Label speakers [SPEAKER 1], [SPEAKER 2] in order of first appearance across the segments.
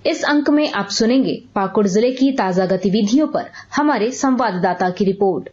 [SPEAKER 1] इस अंक में आप सुनेंगे पाकुड़ जिले की ताजा गतिविधियों पर हमारे संवाददाता की रिपोर्ट।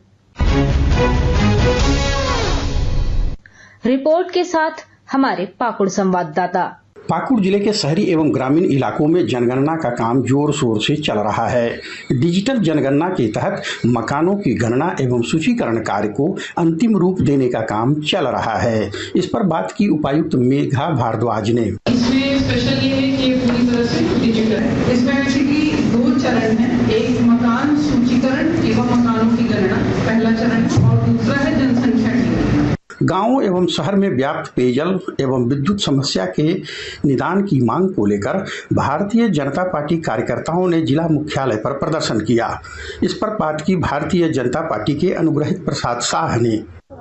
[SPEAKER 1] रिपोर्ट के साथ हमारे पाकुड़ संवाददाता।
[SPEAKER 2] पाकुड़ जिले के शहरी एवं ग्रामीण इलाकों में जनगणना का काम जोर शोर से चल रहा है। डिजिटल जनगणना के तहत मकानों की गणना एवं सूचीकरण कार्य को अंतिम रूप देने का काम चल रहा है। इस पर बात की उपायुक्त मेघा भारद्वाज ने।
[SPEAKER 3] इसमें स्पेशल ये है कि पूरी तरह से डिजिटल है। इसमें बेसिकली 2 चरण है, एक मकान सूचीकरण एवं मकानों की गणना पहला चरण और दूसरा है जनसंख्या की गणना।
[SPEAKER 2] गांव एवं शहर में व्याप्त पेयजल एवं विद्युत समस्या के निदान की मांग को लेकर भारतीय जनता पार्टी कार्यकर्ताओं ने जिला मुख्यालय पर प्रदर्शन किया। इस पर बात की भारतीय जनता पार्टी के अनुग्रहित प्रसाद शाह ने।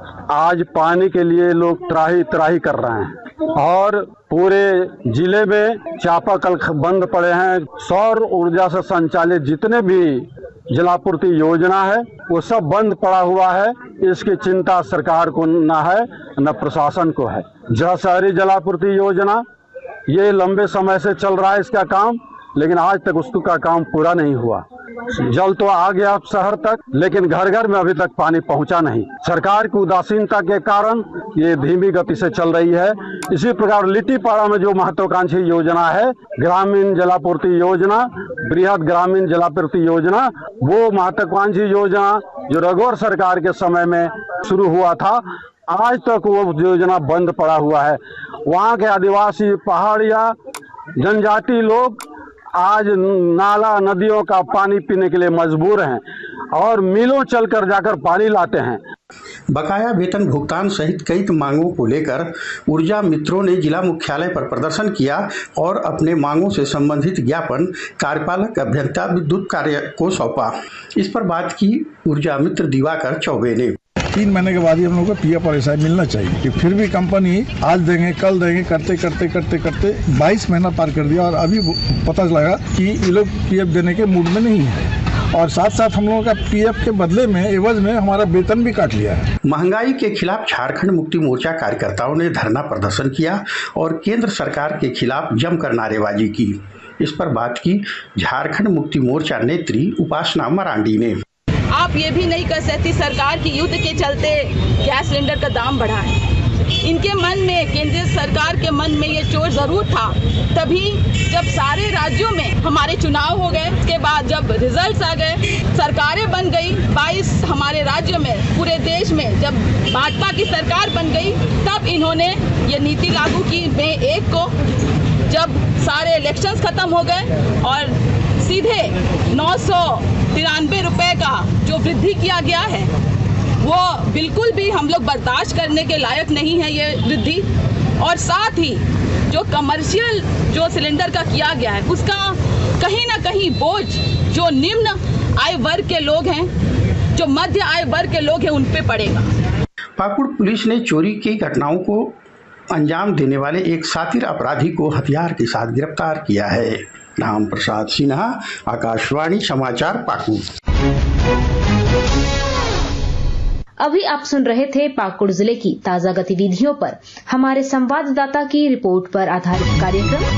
[SPEAKER 4] आज पानी के लिए लोग त्राही त्राही कर रहे हैं और पूरे जिले में चापाकल बंद पड़े हैं। सौर ऊर्जा से संचालित जितने भी जलापूर्ति योजना है वो सब बंद पड़ा हुआ है। इसकी चिंता सरकार को न है न प्रशासन को है। शहरी जलापूर्ति योजना ये लंबे समय से चल रहा है इसका काम, लेकिन आज तक उसका काम पूरा नहीं हुआ। जल तो आ गया शहर तक, लेकिन घर घर में अभी तक पानी पहुंचा नहीं। सरकार की उदासीनता के कारण ये धीमी गति से चल रही है। इसी प्रकार लिट्टीपाड़ा में जो महत्वाकांक्षी योजना है ग्रामीण जलापूर्ति योजना, बृहद ग्रामीण जलापूर्ति योजना, वो महत्वाकांक्षी योजना जो रघुवर सरकार के समय में शुरू हुआ था, आज तक वो योजना बंद पड़ा हुआ है। वहाँ के आदिवासी पहाड़िया जनजाति लोग आज नाला नदियों का पानी पीने के लिए मजबूर हैं और मिलों चलकर जाकर पानी लाते हैं।
[SPEAKER 2] बकाया वेतन भुगतान सहित कई मांगों को लेकर ऊर्जा मित्रों ने जिला मुख्यालय पर प्रदर्शन किया और अपने मांगों से संबंधित ज्ञापन कार्यपालक अभियंता विद्युत कार्य को सौंपा। इस पर बात की ऊर्जा मित्र दिवाकर चौबे ने।
[SPEAKER 5] 3 महीने के बाद ही हम लोग को पीएफ और एसआई मिलना चाहिए, कि फिर भी कंपनी आज देंगे कल देंगे करते 22 महीना पार कर दिया और अभी पता लगा कि ये लोग पीएफ देने के मूड में नहीं है और साथ साथ हम लोगों का पीएफ के बदले में एवज में हमारा वेतन भी काट लिया है।
[SPEAKER 2] महंगाई के खिलाफ झारखंड मुक्ति मोर्चा कार्यकर्ताओं ने धरना प्रदर्शन किया और केंद्र सरकार के खिलाफ जमकर नारेबाजी की। इस पर बात की झारखंड मुक्ति मोर्चा नेत्री उपासना मरांडी ने।
[SPEAKER 6] आप ये भी नहीं कर सकती सरकार की युद्ध के चलते गैस सिलेंडर का दाम बढ़ा है। इनके मन में, केंद्र सरकार के मन में ये चोट जरूर था। तभी जब सारे राज्यों में हमारे चुनाव हो गए, उसके बाद जब रिजल्ट्स आ गए, सरकारें बन गई 22 हमारे राज्यों में, पूरे देश में जब भाजपा की सरकार बन गई, तब इन्होंने ये नीति लागू की मई 1 को। जब सारे इलेक्शंस खत्म हो गए और सीधे 993 रुपए का जो वृद्धि किया गया है, वो बिल्कुल भी हम लोग बर्दाश्त करने के लायक नहीं है ये वृद्धि। और साथ ही जो कमर्शियल जो सिलेंडर का किया गया है, उसका कहीं ना कहीं बोझ जो निम्न आय वर्ग के लोग हैं, जो मध्य आय वर्ग के लोग हैं, उन पे पड़ेगा।
[SPEAKER 2] पाकुड़ पुलिस ने चोरी की घटनाओं को अंजाम देने वाले एक शातिर अपराधी को हथियार के साथ गिरफ्तार किया है। राम प्रसाद सिन्हा, आकाशवाणी समाचार, पाकुड़।
[SPEAKER 1] अभी आप सुन रहे थे पाकुड़ जिले की ताजा गतिविधियों पर हमारे संवाददाता की रिपोर्ट पर आधारित कार्यक्रम